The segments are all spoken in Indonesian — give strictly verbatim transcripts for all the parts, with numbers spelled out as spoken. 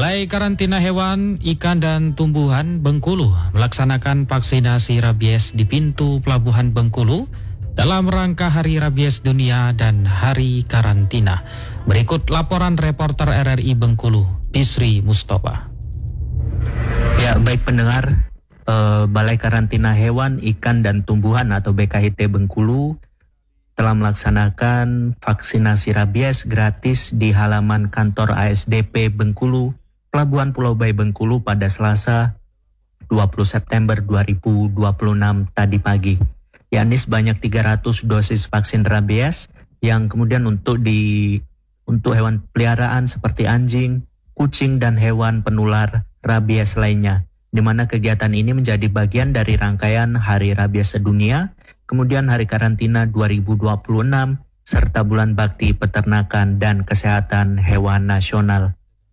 Balai Karantina Hewan, Ikan dan Tumbuhan Bengkulu melaksanakan vaksinasi rabies di pintu Pelabuhan Bengkulu dalam rangka Hari Rabies Dunia dan Hari Karantina. Berikut laporan reporter R R I Bengkulu, Bisri Mustafa. Ya, baik pendengar, eh, Balai Karantina Hewan, Ikan dan Tumbuhan atau B K H T Bengkulu telah melaksanakan vaksinasi rabies gratis di halaman kantor A S D P Bengkulu, Pelabuhan Pulau Bayi Bengkulu pada Selasa dua puluh September dua ribu dua puluh enam tadi pagi. Yakni sebanyak tiga ratus dosis vaksin rabies yang kemudian untuk di untuk hewan peliharaan seperti anjing, kucing dan hewan penular rabies lainnya. Di mana kegiatan ini menjadi bagian dari rangkaian Hari Rabies Sedunia, kemudian Hari Karantina dua ribu dua puluh enam, serta Bulan Bakti Peternakan dan Kesehatan Hewan Nasional.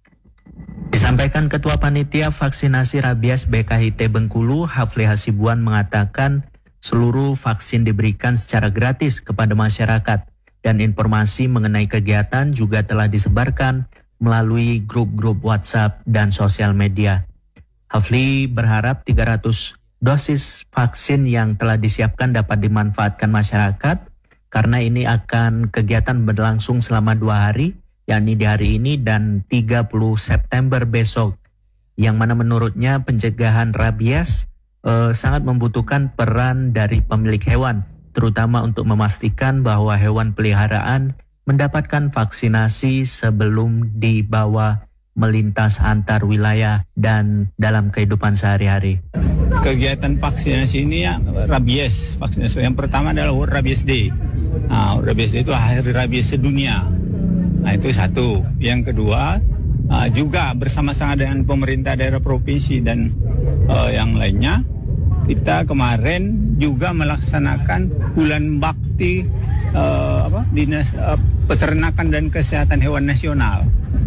Disampaikan Ketua Panitia Vaksinasi Rabies B K H T Bengkulu, Hafli Hasibuan, mengatakan seluruh vaksin diberikan secara gratis kepada masyarakat dan informasi mengenai kegiatan juga telah disebarkan melalui grup-grup WhatsApp dan sosial media. Hafli berharap tiga ratus dosis vaksin yang telah disiapkan dapat dimanfaatkan masyarakat karena ini akan kegiatan berlangsung selama dua hari, yakni di hari ini dan tiga puluh September besok, yang mana menurutnya pencegahan rabies eh, sangat membutuhkan peran dari pemilik hewan, terutama untuk memastikan bahwa hewan peliharaan mendapatkan vaksinasi sebelum dibawa melintas antar wilayah dan dalam kehidupan sehari-hari. Kegiatan vaksinasi ini ya rabies. Vaksinasi yang pertama adalah World Rabies Day. Nah, Rabies Day itu Hari Rabies Sedunia. Nah, itu satu. Yang kedua, uh, juga bersama-sama dengan pemerintah daerah provinsi dan uh, yang lainnya, kita kemarin juga melaksanakan Bulan Bakti uh, apa, Dinas uh, Peternakan dan Kesehatan Hewan Nasional.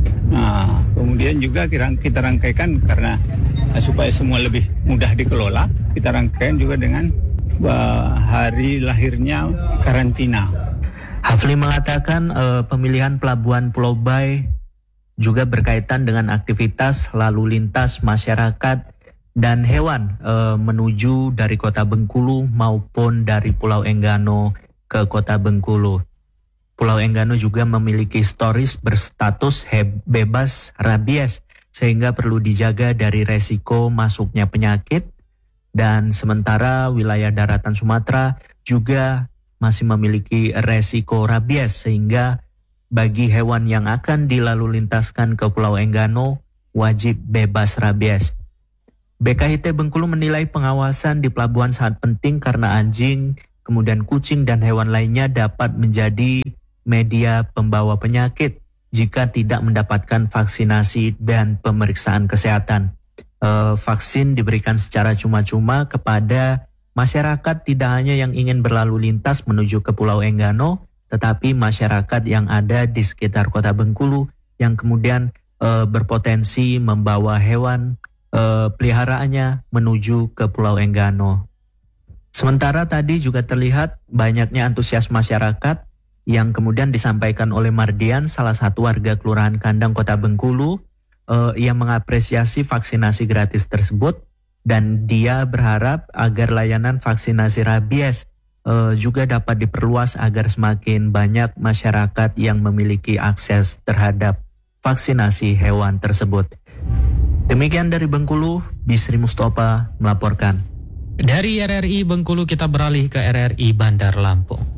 Nah, kemudian juga kita, kita rangkaikan karena uh, supaya semua lebih mudah dikelola, kita rangkaikan juga dengan uh, hari lahirnya karantina. Hafli mengatakan uh, pemilihan Pelabuhan Pulau Bayi juga berkaitan dengan aktivitas lalu lintas masyarakat dan hewan uh, menuju dari Kota Bengkulu maupun dari Pulau Enggano ke Kota Bengkulu. Pulau Enggano juga memiliki historis berstatus he- bebas rabies sehingga perlu dijaga dari resiko masuknya penyakit, dan sementara wilayah daratan Sumatera juga masih memiliki resiko rabies sehingga bagi hewan yang akan dilalu lintaskan ke Pulau Enggano wajib bebas rabies. B K H T Bengkulu menilai pengawasan di pelabuhan sangat penting karena anjing, kemudian kucing dan hewan lainnya dapat menjadi media pembawa penyakit jika tidak mendapatkan vaksinasi dan pemeriksaan kesehatan. E, vaksin diberikan secara cuma-cuma kepada masyarakat tidak hanya yang ingin berlalu lintas menuju ke Pulau Enggano, tetapi masyarakat yang ada di sekitar Kota Bengkulu yang kemudian e, berpotensi membawa hewan e, peliharaannya menuju ke Pulau Enggano. Sementara tadi juga terlihat banyaknya antusias masyarakat yang kemudian disampaikan oleh Mardian, salah satu warga Kelurahan Kandang Kota Bengkulu. Uh, ia mengapresiasi vaksinasi gratis tersebut dan dia berharap agar layanan vaksinasi rabies uh, juga dapat diperluas agar semakin banyak masyarakat yang memiliki akses terhadap vaksinasi hewan tersebut. Demikian dari Bengkulu, Bisri Mustafa melaporkan. Dari R R I Bengkulu kita beralih ke R R I Bandar Lampung.